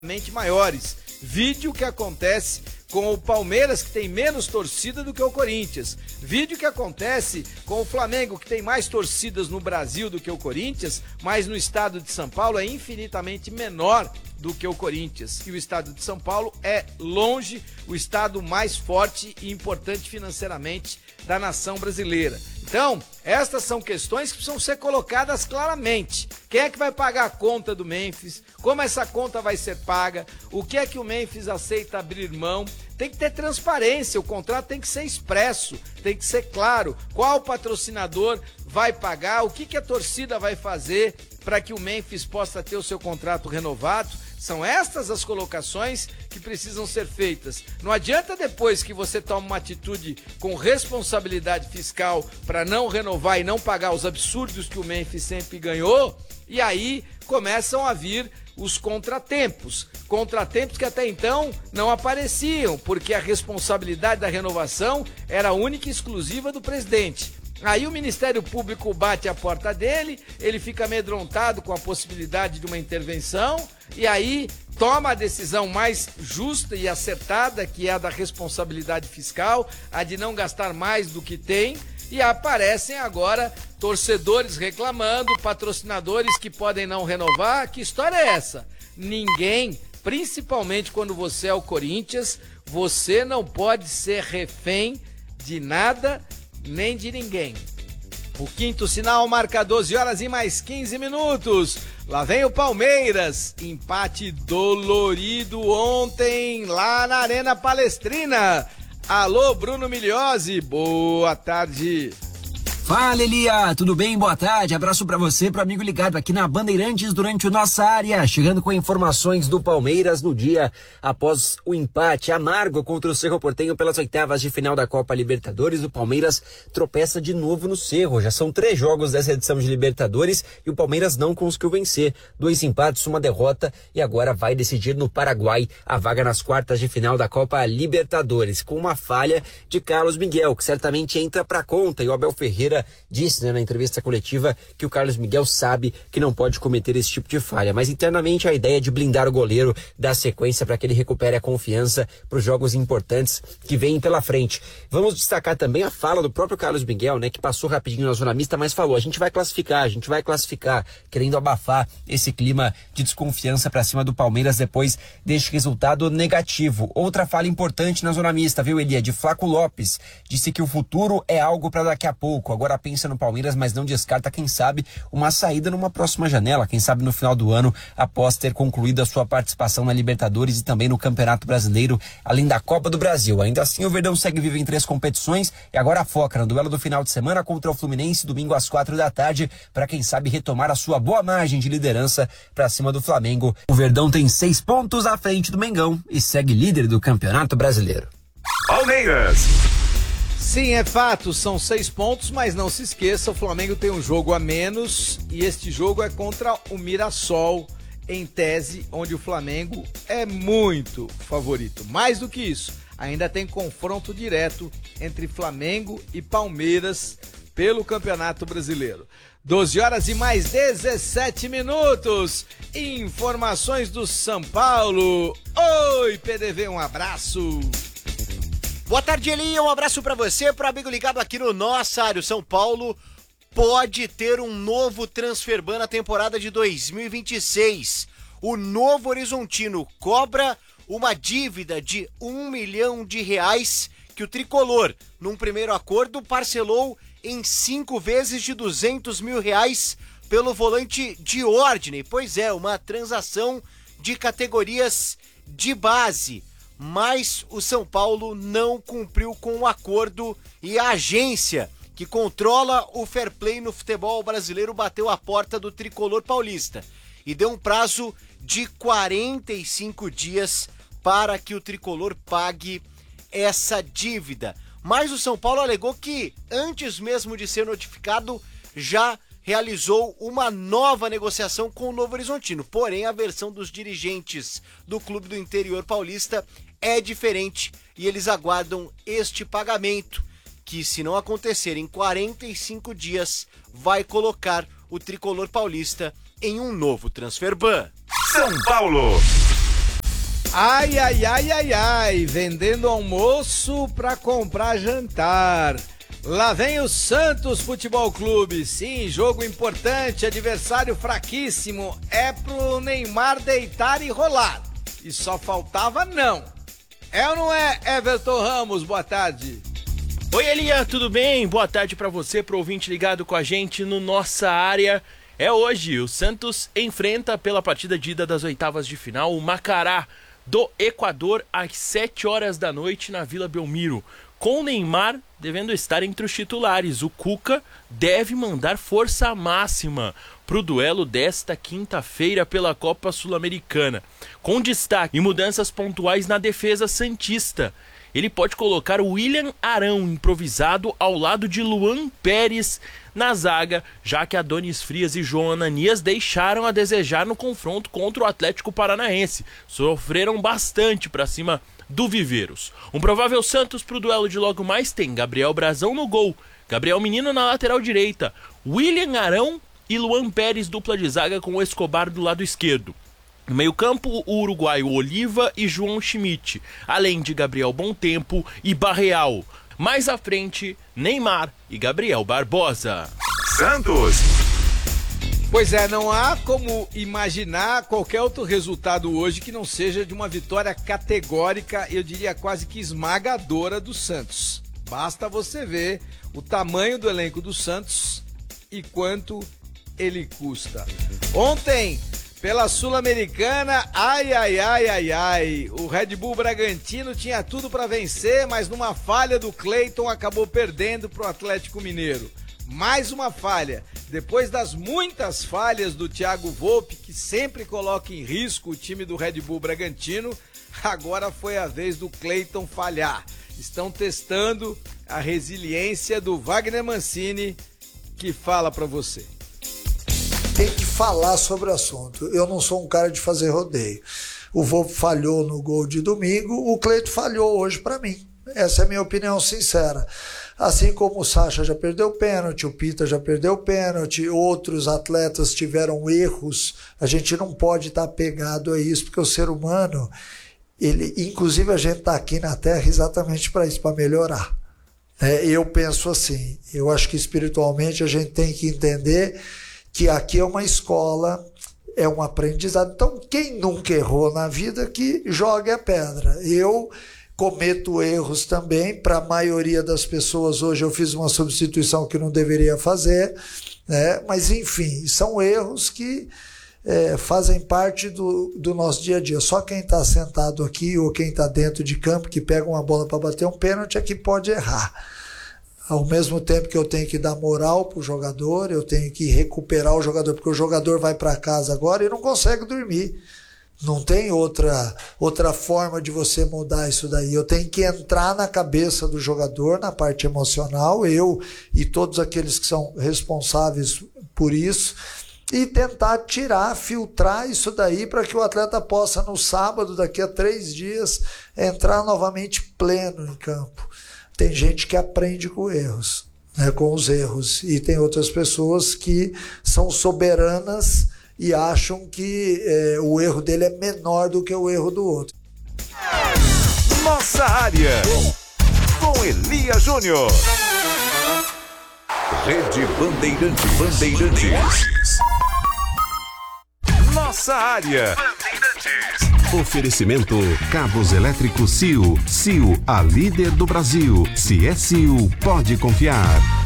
maiores. Vídeo que acontece com o Palmeiras, que tem menos torcida do que o Corinthians. Vídeo que acontece com o Flamengo, que tem mais torcidas no Brasil do que o Corinthians, mas no estado de São Paulo é infinitamente menor do que o Corinthians. E o estado de São Paulo é longe o estado mais forte e importante financeiramente da nação brasileira. Então, estas são questões que precisam ser colocadas claramente. Quem é que vai pagar a conta do Memphis? Como essa conta vai ser paga? O que é que o Memphis aceita abrir mão? Tem que ter transparência, o contrato tem que ser expresso, tem que ser claro. Qual patrocinador vai pagar? O que a torcida vai fazer para que o Memphis possa ter o seu contrato renovado? São estas as colocações que precisam ser feitas. Não adianta depois que você toma uma atitude com responsabilidade fiscal para não renovar e não pagar os absurdos que o Memphis sempre ganhou, e aí começam a vir os contratempos que até então não apareciam, porque a responsabilidade da renovação era única e exclusiva do presidente. Aí o Ministério Público bate a porta dele, ele fica amedrontado com a possibilidade de uma intervenção e aí toma a decisão mais justa e acertada, que é a da responsabilidade fiscal, a de não gastar mais do que tem, e aparecem agora torcedores reclamando, patrocinadores que podem não renovar. Que história é essa? Ninguém, principalmente quando você é o Corinthians, você não pode ser refém de nada nem de ninguém. O quinto sinal marca 12 horas e mais 15 minutos. Lá vem o Palmeiras, empate dolorido ontem lá na Arena Palestrina. Alô, Bruno Migliozzi, boa tarde. Fala, Elia, tudo bem? Boa tarde, abraço pra você, pro amigo ligado aqui na Bandeirantes durante o Nossa Área, chegando com informações do Palmeiras no dia após o empate amargo contra o Cerro Porteño pelas oitavas de final da Copa Libertadores. O Palmeiras tropeça de novo no Cerro, já são 3 jogos dessa edição de Libertadores e o Palmeiras não conseguiu vencer, 2 empates, 1 derrota e agora vai decidir no Paraguai a vaga nas quartas de final da Copa Libertadores, com uma falha de Carlos Miguel, que certamente entra pra conta, e o Abel Ferreira disse, na entrevista coletiva, que o Carlos Miguel sabe que não pode cometer esse tipo de falha, mas internamente a ideia de blindar o goleiro, dar sequência para que ele recupere a confiança para os jogos importantes que vêm pela frente. Vamos destacar também a fala do próprio Carlos Miguel, né, que passou rapidinho na zona mista, mas falou, a gente vai classificar, querendo abafar esse clima de desconfiança para cima do Palmeiras depois deste resultado negativo. Outra fala importante na zona mista, viu, Elia, de Flaco Lopes, disse que o futuro é algo para daqui a pouco, agora pensa no Palmeiras, mas não descarta, quem sabe, uma saída numa próxima janela, quem sabe no final do ano, após ter concluído a sua participação na Libertadores e também no Campeonato Brasileiro, além da Copa do Brasil. Ainda assim, o Verdão segue vivo em 3 competições e agora foca no duelo do final de semana contra o Fluminense, domingo às 4 da tarde, para quem sabe retomar a sua boa margem de liderança para cima do Flamengo. O Verdão tem 6 pontos à frente do Mengão e segue líder do Campeonato Brasileiro. Palmeiras. Sim, é fato, são 6 pontos, mas não se esqueça, o Flamengo tem um jogo a menos e este jogo é contra o Mirassol, em tese, onde o Flamengo é muito favorito. Mais do que isso, ainda tem confronto direto entre Flamengo e Palmeiras pelo Campeonato Brasileiro. 12 horas e mais 17 minutos. Informações do São Paulo. Oi, PDV, um abraço. Boa tarde, Elinho, um abraço pra você, pro amigo ligado aqui no Nossa Área. São Paulo pode ter um novo transferban na temporada de 2026. O Novo Horizontino cobra uma dívida de R$1 milhão que o Tricolor, num primeiro acordo, parcelou em 5 vezes de R$200 mil pelo volante Diordine. Pois é, uma transação de categorias de base. Mas o São Paulo não cumpriu com o acordo e a agência que controla o fair play no futebol brasileiro bateu a porta do Tricolor paulista e deu um prazo de 45 dias para que o Tricolor pague essa dívida. Mas o São Paulo alegou que, antes mesmo de ser notificado, já realizou uma nova negociação com o Novo Horizontino. Porém, a versão dos dirigentes do clube do interior paulista é diferente e eles aguardam este pagamento, que, se não acontecer em 45 dias, vai colocar o tricolor paulista em um novo transfer ban. São Paulo. Ai, ai, ai, ai, ai, vendendo almoço pra comprar jantar. Lá vem o Santos Futebol Clube. Sim, jogo importante, adversário fraquíssimo. É pro Neymar deitar e rolar. E só faltava não. É ou não é, Everton Ramos? Boa tarde. Oi, Elia, tudo bem? Boa tarde pra você, pro ouvinte ligado com a gente no Nossa Área. É hoje, o Santos enfrenta pela partida de ida das oitavas de final o Macará do Equador às 7 horas da noite na Vila Belmiro. Com o Neymar devendo estar entre os titulares, o Cuca deve mandar força máxima para o duelo desta quinta-feira pela Copa Sul-Americana. Com destaque e mudanças pontuais na defesa santista. Ele pode colocar o William Arão improvisado ao lado de Luan Pérez na zaga, já que Adonis Frias e João Ananias deixaram a desejar no confronto contra o Atlético Paranaense. Sofreram bastante para cima do Viveiros. Um provável Santos para o duelo de logo mais tem Gabriel Brazão no gol, Gabriel Menino na lateral direita, William Arão e Luan Pérez dupla de zaga com o Escobar do lado esquerdo. No meio-campo, o uruguaio Oliva e João Schmidt, além de Gabriel Bontempo e Barreal. Mais à frente, Neymar e Gabriel Barbosa. Santos! Pois é, não há como imaginar qualquer outro resultado hoje que não seja de uma vitória categórica, eu diria quase que esmagadora do Santos. Basta você ver o tamanho do elenco do Santos e quanto ele custa. Ontem, pela Sul-Americana, ai, ai, ai, ai, ai, o Red Bull Bragantino tinha tudo para vencer, mas numa falha do Cleiton acabou perdendo para o Atlético Mineiro. Mais uma falha, depois das muitas falhas do Thiago Volpi, que sempre coloca em risco o time do Red Bull Bragantino, agora foi a vez do Cleiton falhar. Estão testando a resiliência do Wagner Mancini, que fala para você. Tem que falar sobre o assunto. Eu não sou um cara de fazer rodeio. O Volpi falhou no gol de domingo, o Cleiton falhou hoje para mim. Essa é a minha opinião sincera. Assim como o Sacha já perdeu pênalti, o Pita já perdeu pênalti, outros atletas tiveram erros, a gente não pode estar apegado a isso, porque o ser humano, inclusive a gente está aqui na Terra exatamente para isso, para melhorar. Eu penso assim, eu acho que espiritualmente a gente tem que entender que aqui é uma escola, é um aprendizado. Então, quem nunca errou na vida, que jogue a pedra. Eu cometo erros também, para a maioria das pessoas. Hoje eu fiz uma substituição que não deveria fazer, né? Mas enfim, são erros que fazem parte do nosso dia a dia. Só quem está sentado aqui ou quem está dentro de campo, que pega uma bola para bater um pênalti, é que pode errar. Ao mesmo tempo que eu tenho que dar moral para o jogador, eu tenho que recuperar o jogador, porque o jogador vai para casa agora e não consegue dormir. Não tem outra forma de você mudar isso daí. Eu tenho que entrar na cabeça do jogador, na parte emocional, eu e todos aqueles que são responsáveis por isso, e tentar tirar, filtrar isso daí para que o atleta possa, no sábado, daqui a 3 dias, entrar novamente pleno em campo. Tem gente que aprende com erros, né, com os erros, e tem outras pessoas que são soberanas e acham que o erro dele é menor do que o erro do outro. Nossa Área, com Elia Júnior. Rede Bandeirantes. Nossa Área. Oferecimento Cabos Elétricos CIO. CIO, a líder do Brasil. Se é CIO, pode confiar.